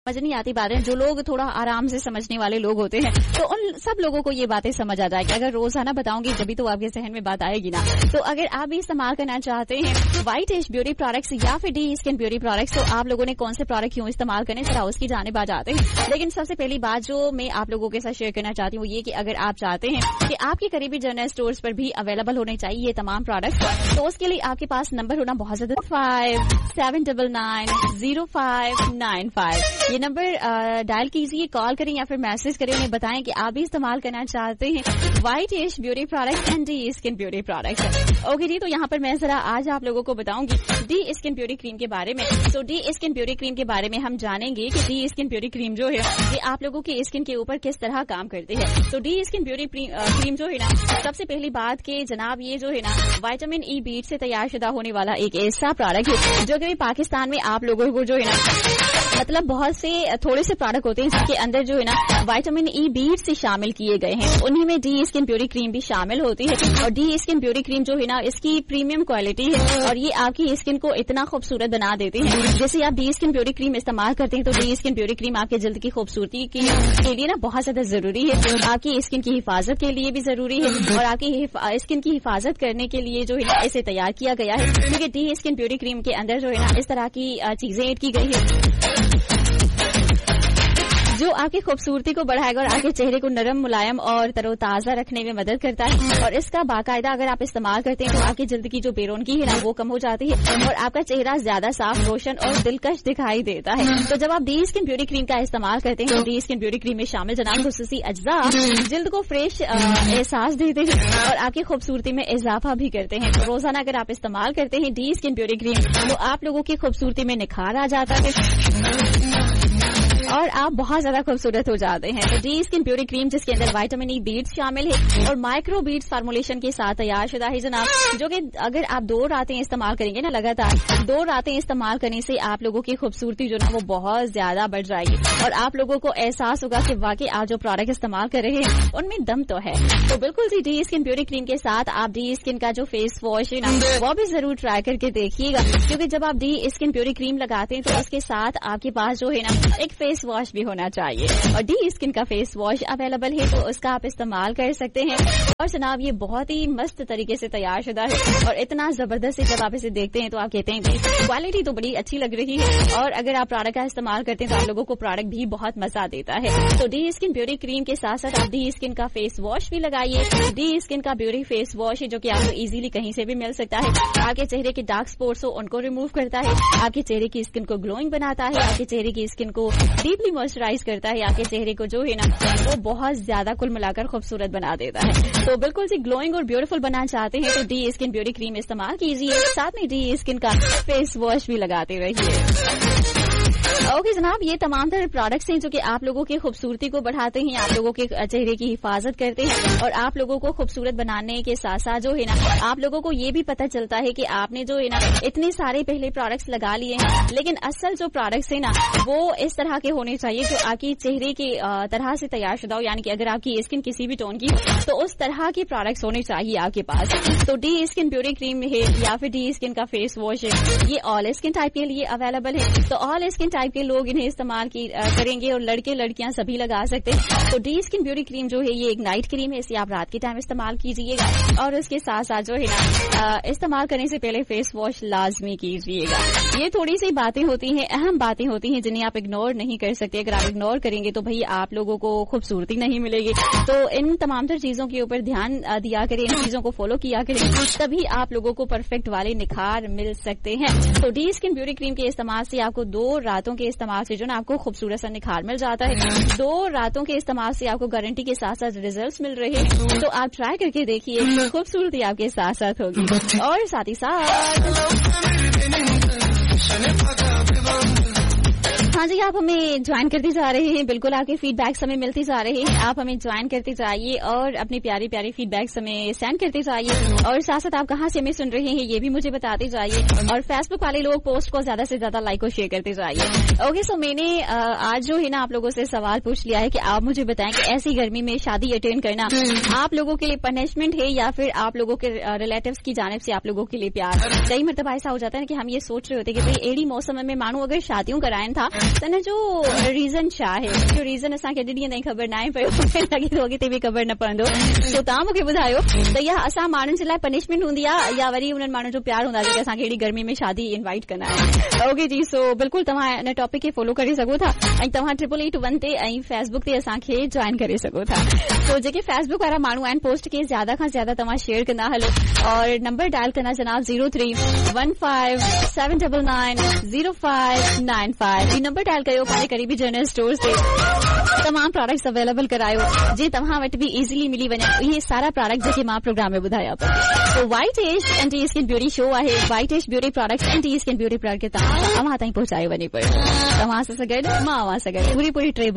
समझ नहीं आती बातें, जो लोग थोड़ा आराम से समझने वाले लोग होते हैं तो उन सब लोगों को ये बातें समझ आ जाएगी. अगर रोजाना बताऊंगी जब तो आपके जहन में बात आएगी ना. तो अगर आप भी इस्तेमाल करना चाहते हैं व्हाइट एज ब्यूटी प्रोडक्ट्स या फिर डी स्किन ब्यूटी प्रोडक्ट्स, तो आप लोगों ने कौन से प्रोडक्ट क्यों इस्तेमाल करने, जरा उसकी जानिब आ जाते हैं. लेकिन सबसे पहली बात जो मैं आप लोगों के साथ शेयर करना चाहती हूँ ये कि अगर आप चाहते हैं कि आपके करीबी जनरल स्टोर्स पर भी अवेलेबल होने चाहिए ये तमाम प्रोडक्ट्स, तो उसके लिए आपके पास नंबर होना बहुत ज्यादा. 57990595 ये नंबर डायल कीजिए, कॉल करें या फिर मैसेज करें, उन्हें बताएं कि आप भी इस्तेमाल करना चाहते हैं white as beauty product and D skin beauty product. Okay जी, तो यहाँ पर मैं जरा आज आप लोगों को बताऊंगी डी स्किन ब्यूटी क्रीम के बारे में. तो डी स्किन ब्यूटी क्रीम के बारे में हम जानेंगे कि डी स्किन ब्यूटी क्रीम जो है ये आप लोगों की स्किन के ऊपर किस तरह काम करती है. तो डी स्किन ब्यूटी क्रीम जो है ना, सबसे पहली बात कि जनाब ये जो है ना विटामिन ई बीट से तैयार शुदा होने वाला एक ऐसा प्रोडक्ट है जो कि पाकिस्तान में आप लोगों को जो है ना, मतलब बहुत से थोड़े से प्रोडक्ट होते हैं जिसके अंदर जो है ना विटामिन ई बीट से शामिल किए गए हैं, उन्हीं में डी स्किन ब्यूटी क्रीम भी शामिल होती है. और डी स्किन ब्यूटी क्रीम जो है ना इसकी प्रीमियम क्वालिटी है और ये आपकी स्किन को इतना खूबसूरत बना देती है. जैसे आप डी स्किन ब्यूटी क्रीम इस्तेमाल करते हैं तो डी स्किन ब्यूटी क्रीम आपके जल्द की खूबसूरती के लिए ना बहुत ज्यादा जरूरी है, आपकी स्किन की हिफाजत के लिए भी जरूरी है और आपकी स्किन की हिफाजत करने के लिए जो है ना इसे तैयार किया गया है. क्योंकि डी स्किन ब्यूटी क्रीम के अंदर जो है ना इस तरह की चीजें ऐड की गई है जो आपकी खूबसूरती को बढ़ाएगा और आपके चेहरे को नरम, मुलायम और तरोताजा रखने में मदद करता है. और इसका बाकायदा अगर आप इस्तेमाल करते हैं तो आपकी जल्द की जो बेरौनकी है ना वो कम हो जाती है और आपका चेहरा ज्यादा साफ, रोशन और दिलकश दिखाई देता है. तो जब आप डी स्किन ब्यूटी क्रीम का इस्तेमाल करते हैं तो डी स्किन ब्यूटी क्रीम में शामिल जनाब खुसूसी अज्जा जल्द को फ्रेश एहसास देते हैं और आपकी खूबसूरती में इजाफा भी करते हैं. तो रोजाना अगर आप इस्तेमाल करते हैं डी स्किन ब्यूटी क्रीम तो आप लोगों की खूबसूरती में निखार आ जाता है और आप बहुत ज्यादा खूबसूरत हो जाते हैं. तो डी स्किन ब्यूटी क्रीम जिसके अंदर विटामिन ई बीट्स शामिल है और माइक्रो बीट्स फार्मूलेशन के साथ तैयार शुदा है जनाब, जो कि अगर आप 2 रातें इस्तेमाल करेंगे ना लगातार 2 रातें इस्तेमाल करने से आप लोगों की खूबसूरती जो ना वो बहुत ज्यादा बढ़ जाएगी और आप लोगों को एहसास होगा कि वाकई आप जो प्रोडक्ट इस्तेमाल कर रहे हैं उनमें दम तो है. तो बिल्कुल C D skin beauty cream के साथ आप डी स्किन का जो फेस वॉश है ना वो भी जरूर ट्राई करके देखिएगा, क्योंकि जब आप डी स्किन ब्यूटी क्रीम लगाते हैं तो उसके साथ आपके पास जो है ना एक फेस वॉश भी होना चाहिए. और डी स्किन का फेस वॉश अवेलेबल है तो उसका आप इस्तेमाल कर सकते हैं. और जनाब ये बहुत ही मस्त तरीके से तैयार शुदा है और इतना जबरदस्त है, जब आप इसे देखते हैं तो आप कहते हैं कि क्वालिटी तो बड़ी अच्छी लग रही है. और अगर आप प्रोडक्ट का इस्तेमाल करते हैं तो आप लोगों को प्रोडक्ट भी बहुत मजा देता है. तो डी स्किन ब्यूटी क्रीम के साथ साथ आप डी स्किन का फेस वॉश भी लगाइए. डी स्किन का ब्यूटी फेस वॉश है जो कि आपको इजीली कहीं से भी मिल सकता है. आपके चेहरे के डार्क स्पॉट्स हो उनको रिमूव करता है, आपके चेहरे की स्किन को ग्लोइंग बनाता है, आपके चेहरे की स्किन को डीपली मॉइस्चराइज करता है, आपके चेहरे को जो है ना वो बहुत ज्यादा कुल मिलाकर खूबसूरत बना देता है. तो बिल्कुल सी ग्लोइंग और ब्यूटीफुल बनना चाहते हैं तो डी स्किन ब्यूटी क्रीम इस्तेमाल कीजिए, साथ में डी स्किन का फेस वॉश भी लगाते रहिए. ओके जनाब, ये तमाम तरह प्रोडक्ट्स हैं जो कि आप लोगों की खूबसूरती को बढ़ाते हैं, आप लोगों के चेहरे की हिफाजत करते हैं और आप लोगों को खूबसूरत बनाने के साथ साथ जो है ना आप लोगों को ये भी पता चलता है कि आपने जो है ना इतने सारे पहले प्रोडक्ट्स लगा लिए हैं, लेकिन असल जो प्रोडक्ट्स है ना वो इस तरह के होने चाहिए जो आपकी चेहरे की तरह से तैयार शुदा हो. यानी कि अगर आपकी स्किन किसी भी टोन की तो उस तरह के प्रोडक्ट्स होने चाहिए आपके पास. तो डी स्किन ब्यूटी क्रीम है या फिर डी स्किन का फेस वॉश है, ये ऑल स्किन टाइप के लिए अवेलेबल है. तो ऑल स्किन टाइप के लोग इन्हें इस्तेमाल करेंगे और लड़के लड़कियां सभी लगा सकते हैं. तो डी स्किन ब्यूटी क्रीम जो है ये एक नाइट क्रीम है, इसे आप रात के टाइम इस्तेमाल कीजिएगा और उसके साथ साथ जो है ना इस्तेमाल करने से पहले फेस वॉश लाजमी कीजिएगा. ये थोड़ी सी बातें होती हैं, अहम बातें होती हैं जिन्हें आप इग्नोर नहीं कर सकते. अगर आप इग्नोर करेंगे तो भाई आप लोगों को खूबसूरती नहीं मिलेगी. तो इन तमाम तर चीजों के ऊपर ध्यान दिया करें, इन चीजों को फॉलो किया करें, तभी आप लोगों को परफेक्ट वाले निखार मिल सकते हैं. तो डी स्किन ब्यूटी क्रीम के इस्तेमाल से आपको 2 रातों के इस्तेमाल से जो ना आपको खूबसूरत सा निखार मिल जाता है. 2 रातों के इस्तेमाल से आपको गारंटी के साथ साथ रिजल्ट्स मिल रहे हैं. तो आप ट्राई करके देखिए, खूबसूरती आपके साथ साथ होगी. और साथ ही साथ हाँ जी, आप हमें ज्वाइन करते जा रहे हैं, बिल्कुल आपके फीडबैक्स हमें मिलती जा रहे हैं. आप हमें ज्वाइन करते जाइए और अपनी प्यारी प्यारी फीडबैक्स हमें सेंड करते जाइए और साथ साथ आप कहाँ से हमें सुन रहे हैं ये भी मुझे बताते जाइए. और फेसबुक वाले लोग पोस्ट को ज्यादा से ज्यादा लाइक और शेयर करते जाइए. ओके, सो मैंने आज जो है ना आप लोगों से सवाल पूछ लिया है कि आप मुझे बताएं कि ऐसी गर्मी में शादी अटेंड करना आप लोगों के लिए पनिशमेंट है या फिर आप लोगों के रिलेटिव्स की जानिब से आप लोगों के लिए प्यार. कई मरतबा ऐसा हो जाता है कि हम ये सोच रहे होते कि भाई एड़ी मौसम में मानो अगर शादियों करायन था तो हिन जो रीज़न छा आहे? जो रीज़न असांखे अॼु ॾींहं ताईं ख़बर न आहे पियो, लॻे थो अॻिते बि ख़बर न पवंदो। सो तव्हां मूंखे ॿुधायो त इहा असां माण्हुनि जे लाइ पनिशमेंट हूंदी आहे या वरी उन्हनि माण्हुनि जो प्यार हूंदा जेके असांखे अहिड़ी गर्मी में शादी इनवाइट कंदा आहिनि। ओके जी, सो बिल्कुलु तव्हां हिन टॉपिक खे फॉलो करे सघो था ऐं तव्हां 888 ते ऐं फेसबुक ते असांखे ज्वाइन करे सघो था। सो जेके फेसबुक वारा माण्हू आहिनि पोस्ट खे ज्यादा खां ज्यादा तव्हां शेयर कंदा हलो और नंबर डायल कंदा जनाब 0315799095 ही नंबर डायल कयो, पंहिंजे करीबी जनरल स्टोर ते तमाम प्रोडक्ट्स अवेलेबल करायो जे तव्हां वटि बि इज़िली मिली वञे। इहे सारा प्रोडक्ट जेके मां प्रोग्राम में ॿुधाया पिया। तो white as anti skin beauty show आहे। White as beauty products anti skin beauty product खे तव्हां ताईं पहुचाए वञे पियो। तव्हां सां गॾु मां अवां सां गॾु पूरी 3